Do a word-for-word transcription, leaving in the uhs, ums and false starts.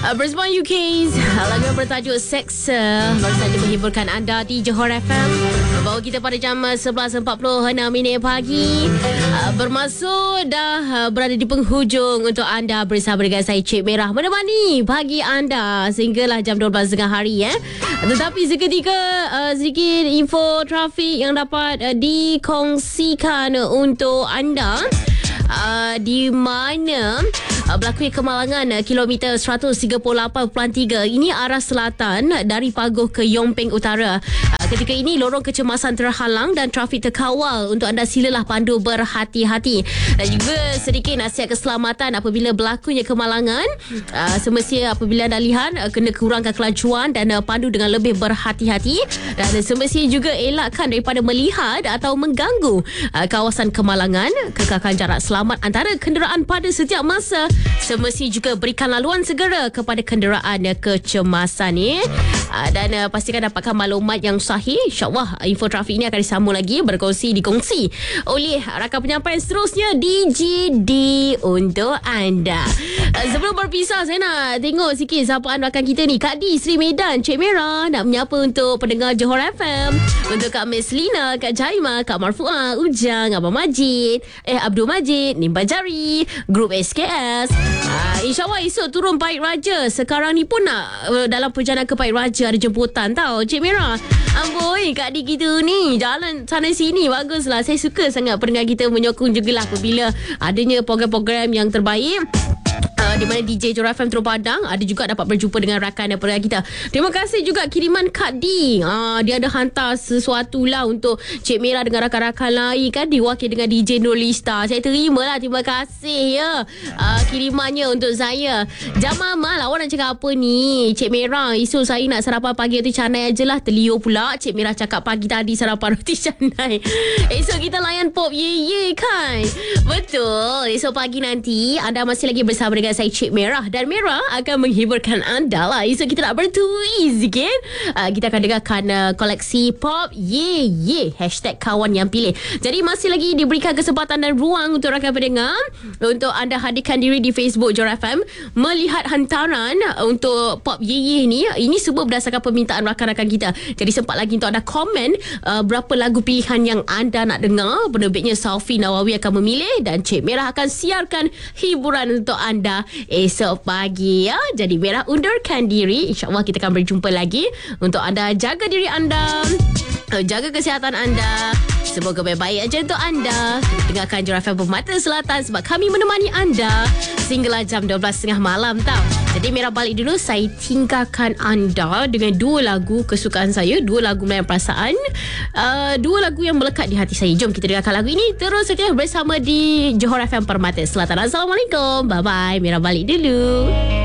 Uh, bersama U K lagu yang bertajuk Sex baru saja menghiburkan anda di Johor F M. Bawa kita pada jam sebelas empat puluh enam minit pagi. uh, Bermaksud dah uh, berada di penghujung untuk anda bersama dengan saya Cik Merah menemani pagi anda sehinggalah jam dua belas tengah hari eh. Tetapi seketika uh, sedikit info trafik yang dapat uh, dikongsikan untuk anda. Uh, di mana uh, berlaku kemalangan uh, kilometer seratus tiga puluh lapan perpuluhan tiga ini arah selatan uh, dari Pagoh ke Yong Peng Utara. Uh, ketika ini lorong kecemasan terhalang dan trafik terkawal. Untuk anda silalah pandu berhati-hati. Dan juga sedikit nasihat keselamatan apabila berlakunya kemalangan. Uh, semestinya apabila anda lihat uh, kena kurangkan kelanjuan dan uh, pandu dengan lebih berhati-hati. Dan uh, semestinya juga elakkan daripada melihat atau mengganggu uh, kawasan kemalangan. Kekalkan jarak selamat Selamat antara kenderaan pada setiap masa. Semestinya juga berikan laluan segera kepada kenderaan kecemasan ni. Dan uh, pastikan dapatkan maklumat yang sahih. InsyaAllah info trafik ini akan disambung lagi, berkongsi, dikongsi oleh rakan penyampaian seterusnya D J D untuk anda. Uh, sebelum berpisah, saya nak tengok sikit sapaan rakan kita ni. Kak D, Sri Medan, Cik Merah nak menyapa untuk pendengar Johor F M. Untuk Kak Miss Lina, Kak Jaima, Kak Marfuah, Ujang, Abang Majid, Eh Abdul Majid, Nimba Jari, Grup S K S. uh, InsyaAllah esok turun Pahit Raja. Sekarang ni pun nak uh, dalam perjalanan ke Pahit Raja ada jemputan tau Cik Merah. Amboi, Kak Dik kita ni jalan sana sini baguslah. Saya suka sangat pendengar kita menyokong jugalah apabila adanya program-program yang terbaik. Uh, di mana D J Johor F M Terus Padang ada juga dapat berjumpa dengan rakan dan pendengar kita. Terima kasih juga kiriman Kak D. Uh, dia ada hantar sesuatu lah untuk Cik Merah dengan rakan-rakan lain kan, diwakil dengan D J Nurlista. Saya terima lah, terima kasih ya uh, kirimannya untuk saya. Jam lah awak nak cakap apa ni Cik Merah? Esok saya nak sarapan pagi roti canai je lah. Terliur pula Cik Merah cakap pagi tadi sarapan roti canai. Esok kita layan pop ye ye kan. Betul. Esok pagi nanti anda masih lagi bersama dengan saya Cik Merah, dan Merah akan menghiburkan anda lah. Esok kita nak bertui sikit. uh, Kita akan dengarkan uh, koleksi pop ye ye hashtag kawan yang pilih. Jadi masih lagi diberikan kesempatan dan ruang untuk rakan pendengar untuk anda hadirkan diri di Facebook Johor F M melihat hantaran untuk pop ye ye ni. Ini semua berdasarkan permintaan rakan-rakan kita. Jadi sempat lagi untuk anda komen uh, berapa lagu pilihan yang anda nak dengar. Penerbitnya Saufi Nawawi akan memilih dan Cik Merah akan siarkan hiburan untuk anda esok pagi ya. Jadi Merah undurkan diri. InsyaAllah kita akan berjumpa lagi. Untuk anda, jaga diri anda, jaga kesihatan anda. Semoga baik-baik aja untuk anda. Dengarkan Johor F M Permata Selatan sebab kami menemani anda sehinggalah jam dua belas tiga puluh malam tau. Jadi Merah balik dulu. Saya tinggalkan anda dengan dua lagu kesukaan saya, dua lagu melayan perasaan, uh, dua lagu yang melekat di hati saya. Jom kita dengarkan lagu ini terus saja bersama di Johor F M Permata Selatan. Assalamualaikum. Bye-bye. Merah balik dulu.